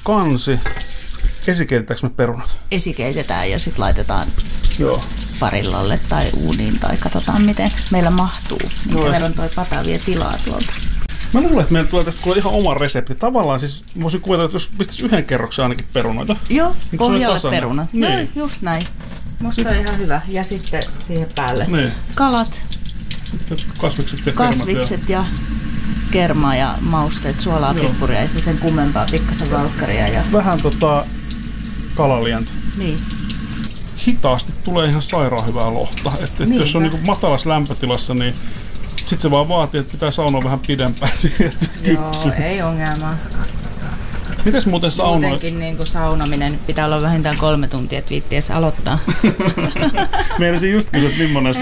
kansi. Esikeitetäänkö me perunat? Esikeitetään ja sitten laitetaan Joo. parillalle tai uuniin tai katsotaan miten meillä mahtuu. Minkä verran toi pata vie tilaa tuolta. Mä luulen, että meillä tulee tästä ihan oma resepti. Tavallaan siis voisin kuvitella, että jos pistäisi yhden kerroksen ainakin perunoita. Joo, niin pohjalle perunat. Niin. Joo, just näin. Musta on ihan hyvä. Ja sitten siihen päälle Niin. kalat, Kasvikset ja kermaa ja mausteet, suolaa, pippuria, ei se sen kummempaa, pikkasen valkkaria. Ja... Vähän kalalientä. Niin. Hitaasti tulee ihan sairaan hyvää lohta. Et jos on niinku matalassa lämpötilassa, niin sit se vaan vaatii, että pitää saunoa vähän pidempään siihen, että se kypsyy. Joo, ei ongelmaa. Mites muuten saunoit? Muutenkin niin saunaminen pitää olla vähintään 3 tuntia, että viittii edes aloittaa. Meinasin just kysyä, että millainen